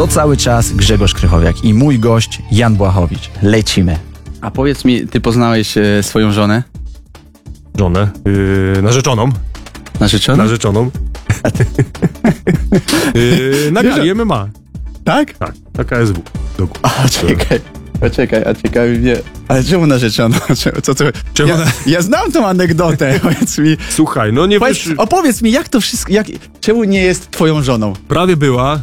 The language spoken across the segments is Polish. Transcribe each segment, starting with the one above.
To cały czas Grzegorz Krychowiak i mój gość Jan Błachowicz. Lecimy. A powiedz mi, ty poznałeś swoją żonę? Żonę? Narzeczoną. Narzeczoną? Narzeczoną. Na gali MMA. Tak? Tak, na KSW. A czekaj, a ciekawi mnie. Ale czemu narzeczono? Czemu Ja znam tą anegdotę, powiedz mi. Słuchaj, no nie wiesz... Opowiedz mi, jak to wszystko, czemu nie jest twoją żoną? Prawie była,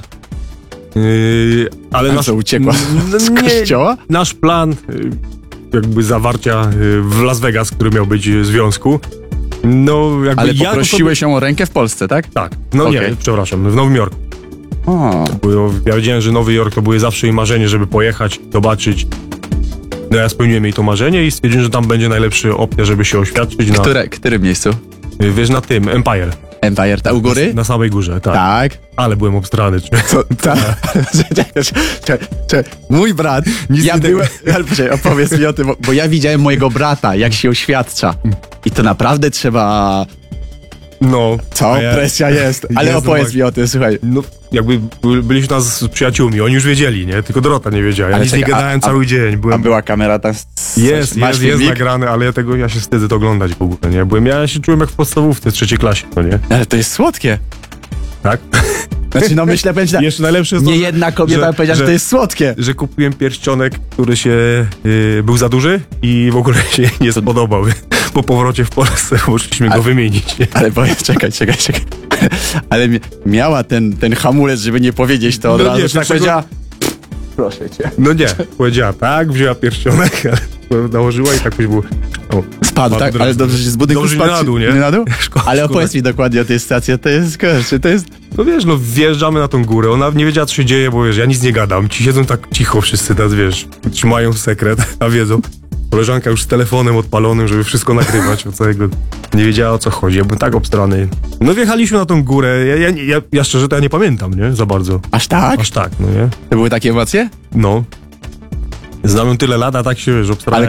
ale Co, uciekła z kościoła? Nasz plan jakby zawarcia w Las Vegas, który miał być w związku, no jakby Ale poprosiłeś ją o rękę w Polsce, tak? Tak, no Okay. nie, przepraszam, w Nowym Jorku. O. Bo ja wiedziałem, że Nowy Jork to było zawsze jej marzenie, żeby pojechać, zobaczyć. No ja spełniłem jej to marzenie i stwierdziłem, że tam będzie najlepsza opcja, żeby się oświadczyć na... Którym miejscu? Wiesz, na tym, Empire. Empire, ta u góry? Na samej górze, tak. Tak. Ale byłem obstrany. Co? Mój brat, opowiedz mi o tym, bo ja widziałem mojego brata, jak się oświadcza. I to naprawdę trzeba... No. Presja jest. Ale opowiedz mi o tym, słuchaj. No, jakby byliśmy nas z przyjaciółmi, oni już wiedzieli, nie? Tylko Dorota nie wiedziała. Ja Ale nic nie gadałem cały dzień. A była kamera tam? Jest nagrane, ale ja się wstydzę to oglądać w ogóle, nie? Ja się czułem jak w podstawówce, w 3. klasie, no nie? Ale to jest słodkie. Tak? Znaczy, no myślę, jeszcze najlepsze jest to, nie jedna kobieta powiedziała, że to jest słodkie. Że kupiłem pierścionek, który był za duży i w ogóle się nie spodobał. Po powrocie w Polsce musieliśmy go wymienić. Nie? Ale czekaj. Ale miała ten hamulec, żeby nie powiedzieć to od razu. Tak powiedziała, proszę cię. No nie, powiedziała tak, wzięła pierścionek, ale nałożyła i tak było. Spadł, tak? Ale dobrze, że z budynku spadł. Na dół, nie? Na dół? Ale opowiedz mi dokładnie o tej stacji, to jest... No wiesz, wjeżdżamy na tą górę, ona nie wiedziała, co się dzieje, bo wiesz, ja nic nie gadam, ci siedzą tak cicho wszyscy, teraz wiesz, trzymają sekret, a wiedzą. Koleżanka już z telefonem odpalonym, żeby wszystko nagrywać, o całego. Nie wiedziała, o co chodzi, ja byłem tak obstrany. No wjechaliśmy na tą górę, ja szczerze to ja nie pamiętam, nie? Za bardzo. Aż tak? Aż tak, no nie? To były takie emocje? No. Znam ją tyle lat, a tak się, wiesz, obstrany.